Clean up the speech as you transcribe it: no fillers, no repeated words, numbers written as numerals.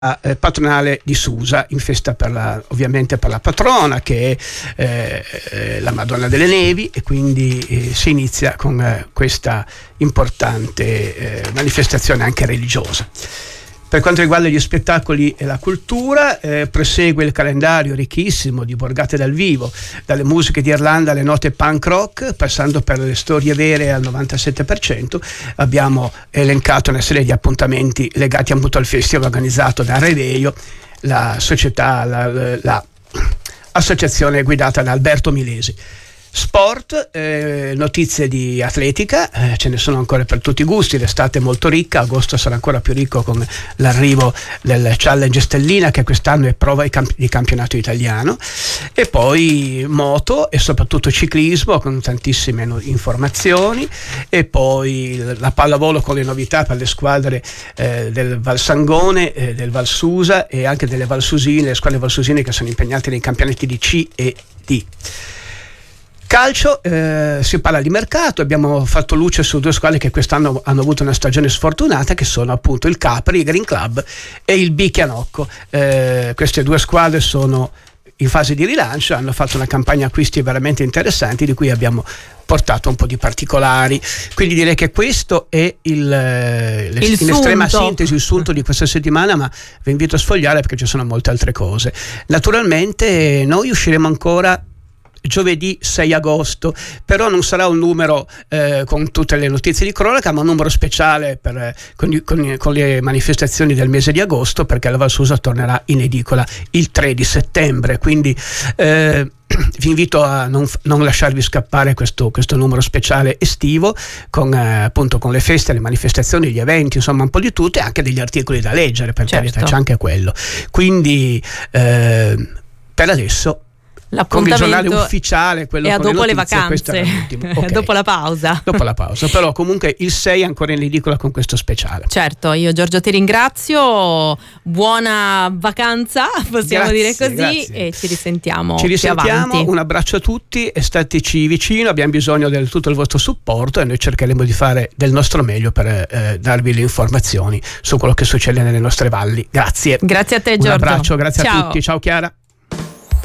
patronale di Susa, in festa ovviamente per la patrona, che è la Madonna delle Nevi, e quindi si inizia con questa importante manifestazione anche religiosa. Per quanto riguarda gli spettacoli e la cultura, prosegue il calendario ricchissimo di borgate dal vivo, dalle musiche di Irlanda alle note punk rock, passando per le storie vere al 97%. Abbiamo elencato una serie di appuntamenti legati appunto al festival organizzato da Reveio, la società, la associazione guidata da Alberto Milesi. Sport, notizie di atletica, ce ne sono ancora per tutti i gusti. L'estate è molto ricca, agosto sarà ancora più ricco con l'arrivo del Challenge Stellina, che quest'anno è prova di campionato italiano, e poi moto e soprattutto ciclismo con tantissime informazioni, e poi la pallavolo con le novità per le squadre del Valsangone, del Valsusa e anche delle Valsusine, le squadre valsusine che sono impegnate nei campionati di C e D. Calcio, si parla di mercato. Abbiamo fatto luce su due squadre che quest'anno hanno avuto una stagione sfortunata, che sono appunto il Capri, il Green Club, e il Bicchianocco. Queste due squadre sono in fase di rilancio, hanno fatto una campagna acquisti veramente interessanti, di cui abbiamo portato un po' di particolari. Quindi direi che questo è in estrema sintesi il sunto di questa settimana, ma vi invito a sfogliare perché ci sono molte altre cose. Naturalmente noi usciremo ancora giovedì 6 agosto, però non sarà un numero con tutte le notizie di cronaca, ma un numero speciale con le manifestazioni del mese di agosto, perché la Valsusa tornerà in edicola il 3 di settembre. Quindi vi invito a non lasciarvi scappare questo numero speciale estivo, con appunto con le feste, le manifestazioni, gli eventi, insomma un po' di tutto, e anche degli articoli da leggere, per carità, c'è anche quello. Quindi per adesso con il giornale ufficiale, quello e con dopo le notizie, vacanze, okay. Dopo la pausa, però comunque il 6 è ancora in edicola con questo speciale. Certo, io Giorgio ti ringrazio, buona vacanza, possiamo dire così, grazie. E ci risentiamo avanti. Un abbraccio a tutti e stateci vicino, abbiamo bisogno di tutto il vostro supporto, e noi cercheremo di fare del nostro meglio per darvi le informazioni su quello che succede nelle nostre valli. Grazie a te Giorgio, un abbraccio, grazie a tutti, ciao Chiara.